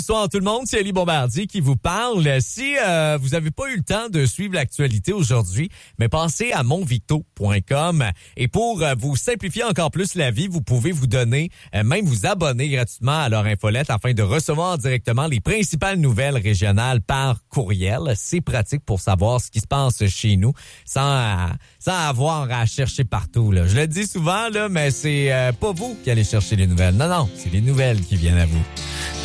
Bonsoir tout le monde, c'est Ali Bombardier qui vous parle. Si vous n'avez pas eu le temps de suivre l'actualité aujourd'hui, mais pensez à monvicto.com et pour vous simplifier encore plus la vie, vous pouvez vous donner, même vous abonner gratuitement à leur infolette afin de recevoir directement les principales nouvelles régionales par courriel. C'est pratique pour savoir ce qui se passe chez nous sans avoir à chercher partout, là. Je le dis souvent, là, mais c'est pas vous qui allez chercher les nouvelles. Non, c'est les nouvelles qui viennent à vous.